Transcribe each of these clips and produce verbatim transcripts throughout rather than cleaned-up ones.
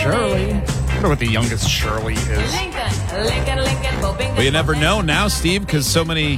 Shirley. I wonder what the youngest Shirley is. Lincoln, Lincoln, Lincoln, Well, you never know now, Steve, because so many,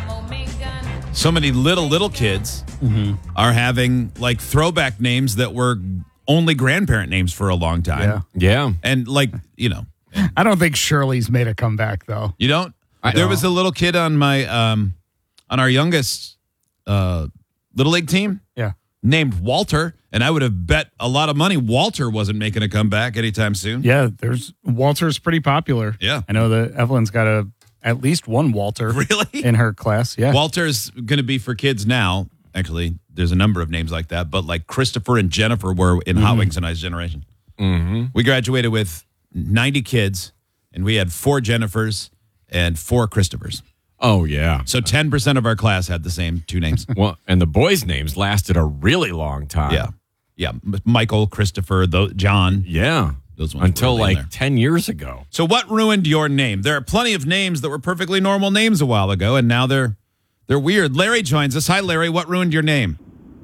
so many little little kids mm-hmm. are having like throwback names that were only grandparent names for a long time. Yeah, yeah, and like you know, I don't think Shirley's made a comeback though. You don't? I there don't. was a little kid on my um, on our youngest uh, little league team. Yeah. Named Walter, and I would have bet a lot of money Walter wasn't making a comeback anytime soon. Yeah, there's Walter's pretty popular. Yeah. I know that Evelyn's got a at least one Walter really in her class. Yeah. Walter's going to be for kids now. Actually, there's a number of names like that, but like Christopher and Jennifer were in mm-hmm. Hot Wings and Ice generation. Mm-hmm. We graduated with ninety kids, and we had four Jennifers and four Christophers. Oh, yeah. So ten percent of our class had the same two names. Well, and the boys' names lasted a really long time. Yeah. Yeah. Michael, Christopher, the, John. Yeah. Those ones Until were really like ten years ago. So what ruined your name? There are plenty of names that were perfectly normal names a while ago, and now they're they're weird. Larry joins us. Hi, Larry. What ruined your name?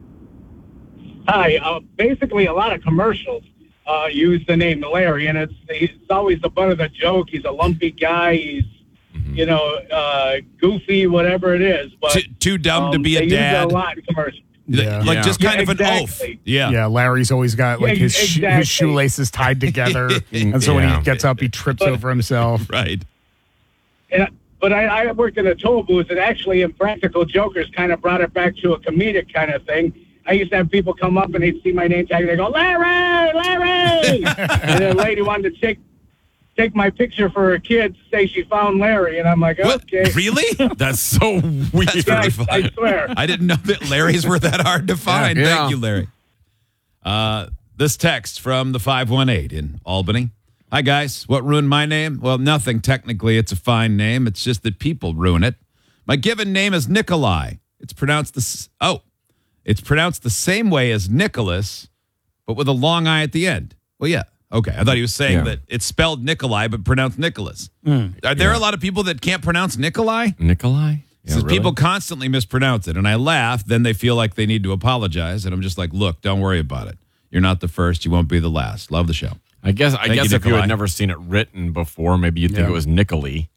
Hi. Uh, basically, a lot of commercials uh, use the name Larry, and it's, it's always the butt of the joke. He's a lumpy guy. He's You know, uh, goofy, whatever it is, but too, too dumb um, to be a they dad. Use it a lot in commercials. Yeah. Like Yeah. just kind Yeah, of an exactly. oaf. Yeah. Yeah, Larry's always got like Yeah, his sh- exactly. his shoelaces tied together, and so when Yeah. he gets up, he trips But- over himself. Right. And, but I, I worked in a toll booth, and actually, Impractical Jokers kind of brought it back to a comedic kind of thing. I used to have people come up and they'd see my name tag, and they go, Larry, Larry, and then a lady wanted to take take my picture for her kid to say she found Larry, and I'm like, What? okay. Really? That's so weird. That's Yeah, pretty I, I fun. swear. I didn't know that Larry's were that hard to find. Yeah. Thank you, Larry. Uh, this text from the five one eight in Albany. Hi, guys. What ruined my name? Well, nothing. Technically, it's a fine name. It's just that people ruin it. My given name is Nikolai. It's pronounced the s- oh, it's pronounced the same way as Nicholas, but with a long I at the end. Well, yeah. Okay. I thought he was saying Yeah. that it's spelled Nikolai, but pronounced Nicholas. Are there Yeah. a lot of people that can't pronounce Nikolai? Nikolai? Yeah, Because really? people constantly mispronounce it, and I laugh. Then they feel like they need to apologize, and I'm just like, look, don't worry about it. You're not the first. You won't be the last. Love the show. I guess I Thank guess you, if you Nikolai. had never seen it written before, maybe you'd think Yeah. it was Nicolai.